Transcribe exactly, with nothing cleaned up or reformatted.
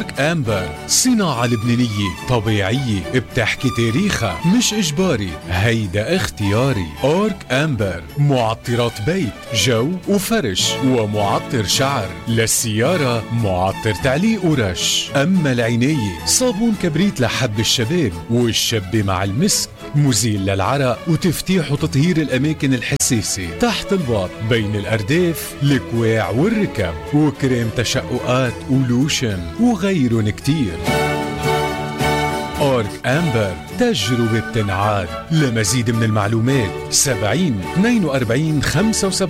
أورك أمبر، صناعة لبنانية طبيعية بتحكي تاريخها، مش إجباري، هيدا اختياري. أورك أمبر معطرات بيت، جو وفرش، ومعطر شعر، للسيارة معطر تعليق ورش. أما العناية صابون كبريت لحب الشباب والشبة مع المسك، مزيل للعرق وتفتيح وتطهير الأماكن الحساسة تحت الباط بين الأرداف، الكواع والركب، وكريم تشققات ولوشن وغيرن كتير. أورك أمبر، تجربة بتنعاد. لمزيد من المعلومات سبعين اثنين وأربعين خمسة وسبعين